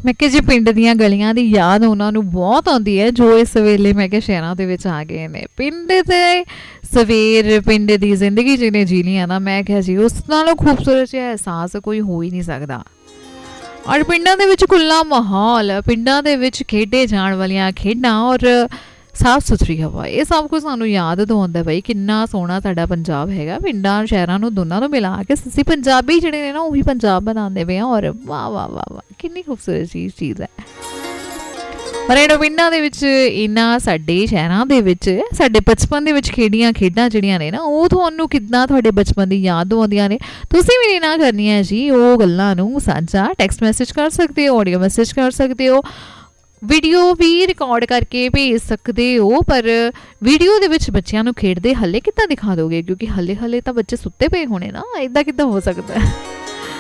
ਮੈਂ ਕਿਹਾ ਜੀ ਪਿੰਡ ਦੀਆਂ ਗਲੀਆਂ ਦੀ ਯਾਦ ਉਹਨਾਂ ਨੂੰ ਬਹੁਤ ਆਉਂਦੀ ਹੈ ਜੋ ਇਸ ਵੇਲੇ ਮੈਂ ਕਿਹਾ ਸ਼ਹਿਰਾਂ ਦੇ ਵਿੱਚ ਆ ਗਏ ਨੇ। ਪਿੰਡ ਤੇ ਸਵੇਰ ਪਿੰਡ ਦੀ ਜ਼ਿੰਦਗੀ ਜਿਹਨੇ ਜੀ ਲਈ ਆ ਨਾ, ਮੈਂ ਕਿਹਾ ਜੀ ਉਸ ਨਾਲੋਂ ਖੂਬਸੂਰਤ ਜਿਹਾ ਅਹਿਸਾਸ ਕੋਈ ਹੋ ਹੀ ਨਹੀਂ ਸਕਦਾ। ਔਰ ਪਿੰਡਾਂ ਦੇ ਵਿੱਚ ਖੁੱਲ੍ਹਾ ਮਾਹੌਲ, ਪਿੰਡਾਂ ਦੇ ਵਿੱਚ ਖੇਡੇ ਜਾਣ ਵਾਲੀਆਂ ਖੇਡਾਂ ਔਰ ਸਾਫ਼ ਸੁਥਰੀ ਹਵਾ, ਇਹ ਸਭ ਕੁਝ ਸਾਨੂੰ ਯਾਦ ਦਿਵਾਉਂਦਾ ਬਈ ਕਿੰਨਾ ਸੋਹਣਾ ਸਾਡਾ ਪੰਜਾਬ ਹੈਗਾ। ਪਿੰਡਾਂ ਸ਼ਹਿਰਾਂ ਨੂੰ ਦੋਨਾਂ ਨੂੰ ਮਿਲਾ ਕੇ ਅਸੀਂ ਪੰਜਾਬੀ ਜਿਹੜੇ ਨੇ ਨਾ ਉਹੀ ਪੰਜਾਬ ਬਣਾਉਂਦੇ ਪਏ ਹਾਂ। ਔਰ ਵਾਹ ਵਾਹ ਵਾਹ ਵਾਹ, ਕਿੰਨੀ ਖੂਬਸੂਰਤ ਚੀਜ਼ ਹੈ। ਪਰ ਇਹਨਾਂ ਪਿੰਡਾਂ ਦੇ ਵਿੱਚ ਇਹਨਾਂ ਸਾਡੇ ਸ਼ਹਿਰਾਂ ਦੇ ਵਿੱਚ ਸਾਡੇ ਬਚਪਨ ਦੇ ਵਿੱਚ ਖੇਡੀਆਂ ਖੇਡਾਂ ਜਿਹੜੀਆਂ ਨੇ ਨਾ, ਉਹ ਤੁਹਾਨੂੰ ਕਿੱਦਾਂ ਤੁਹਾਡੇ ਬਚਪਨ ਦੀ ਯਾਦ ਆਉਂਦੀਆਂ ਨੇ। ਤੁਸੀਂ ਵੀ ਨਾ ਕਰਨੀਆਂ ਜੀ ਉਹ ਗੱਲਾਂ ਨੂੰ ਸਾਂਝਾ, ਟੈਕਸਟ ਮੈਸੇਜ ਕਰ ਸਕਦੇ ਹੋ, ਆਡੀਓ ਮੈਸੇਜ ਕਰ ਸਕਦੇ ਹੋ, ਵੀਡੀਓ ਵੀ ਰਿਕਾਰਡ ਕਰਕੇ ਭੇਜ ਸਕਦੇ ਹੋ। ਪਰ ਵੀਡੀਓ ਦੇ ਵਿੱਚ ਬੱਚਿਆਂ ਨੂੰ ਖੇਡਦੇ ਹਲੇ ਕਿੱਦਾਂ ਦਿਖਾ ਦੋਗੇ, ਕਿਉਂਕਿ ਹਲੇ ਤਾਂ ਬੱਚੇ ਸੁੱਤੇ ਪਏ ਹੋਣੇ ਨਾ, ਇੱਦਾਂ ਕਿੱਦਾਂ ਹੋ ਸਕਦਾ।